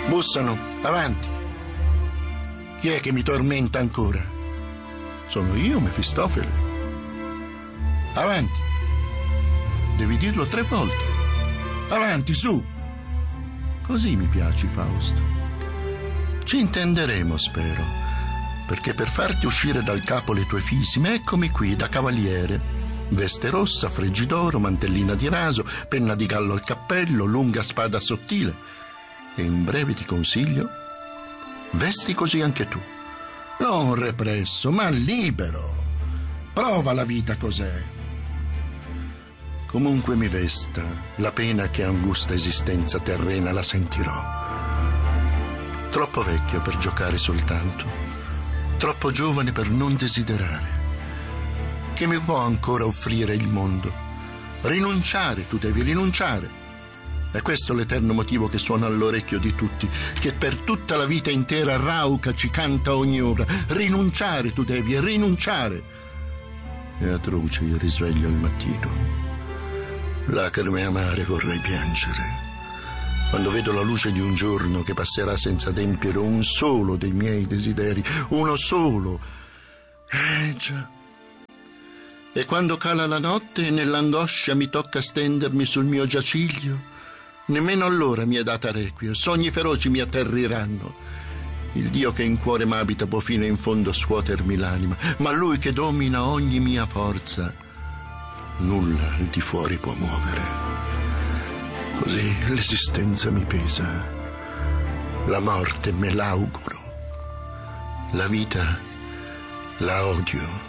Bussano, avanti. Chi è che mi tormenta ancora? Sono io, Mefistofele. Avanti. Devi dirlo 3 volte. Avanti, su. Così mi piaci, Fausto. Ci intenderemo, spero, perché per farti uscire dal capo le tue fisime, eccomi qui da cavaliere. Veste rossa, frigidoro, mantellina di raso, penna di gallo al cappello, lunga spada sottile. E in breve ti consiglio, vesti così anche tu. Non represso, ma libero. Prova la vita cos'è. Comunque mi vesta, la pena che angusta esistenza terrena la sentirò. Troppo vecchio per giocare soltanto, troppo giovane per non desiderare. Che mi può ancora offrire il mondo? Rinunciare, tu devi rinunciare. È questo l'eterno motivo che suona all'orecchio di tutti, che per tutta la vita intera rauca ci canta ogni ora. Rinunciare, tu devi rinunciare. È atroce il risveglio al mattino. Lacrime amare vorrei piangere quando vedo la luce di un giorno che passerà senza adempiere un solo dei miei desideri, uno solo. Già. E quando cala la notte e nell'angoscia mi tocca stendermi sul mio giaciglio, nemmeno allora mi è data requie, sogni feroci mi atterriranno. Il Dio che in cuore m'abita può fino in fondo scuotermi l'anima, ma Lui che domina ogni mia forza, nulla al di fuori può muovere. Così l'esistenza mi pesa, la morte me l'auguro, la vita la odio.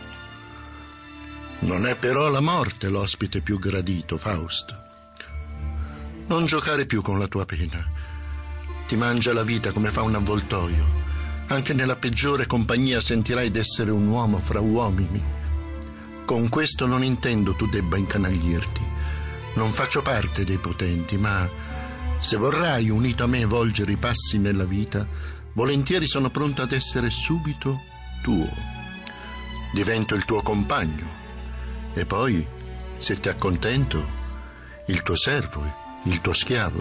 Non è però la morte l'ospite più gradito, Fausto. Non giocare più con la tua pena. Ti mangia la vita come fa un avvoltoio. Anche nella peggiore compagnia sentirai d'essere un uomo fra uomini. Con questo non intendo tu debba incanaglirti. Non faccio parte dei potenti, ma se vorrai unito a me volgere i passi nella vita, volentieri sono pronto ad essere subito tuo. Divento il tuo compagno. E poi, se ti accontento, il tuo servo, il tuo schiavo.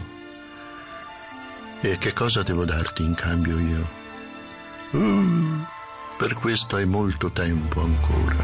E che cosa devo darti in cambio io? Per questo hai molto tempo ancora.